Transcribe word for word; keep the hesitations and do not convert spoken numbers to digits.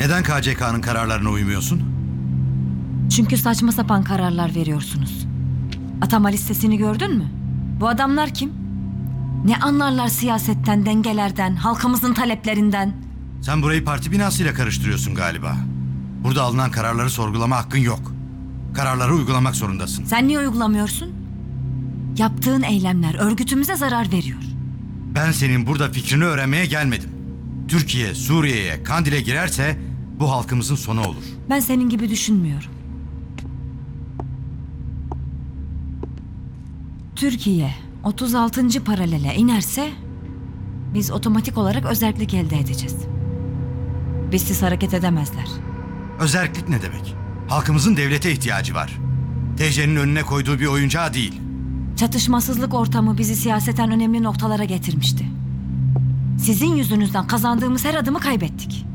Neden K C K'nın kararlarına uymuyorsun? Çünkü saçma sapan kararlar veriyorsunuz. Atama listesini gördün mü? Bu adamlar kim? Ne anlarlar siyasetten, dengelerden, halkımızın taleplerinden? Sen burayı parti binasıyla karıştırıyorsun galiba. Burada alınan kararları sorgulama hakkın yok. Kararları uygulamak zorundasın. Sen niye uygulamıyorsun? Yaptığın eylemler örgütümüze zarar veriyor. Ben senin burada fikrini öğrenmeye gelmedim. Türkiye, Suriye'ye, Kandil'e girerse bu halkımızın sonu olur. Ben senin gibi düşünmüyorum. Türkiye otuz altıncı paralele inerse biz otomatik olarak özerklik elde edeceğiz. Bizsiz hareket edemezler. Özerklik ne demek? Halkımızın devlete ihtiyacı var. T C'nin önüne koyduğu bir oyuncağı değil. Çatışmasızlık ortamı bizi siyaseten önemli noktalara getirmişti. Sizin yüzünüzden kazandığımız her adımı kaybettik.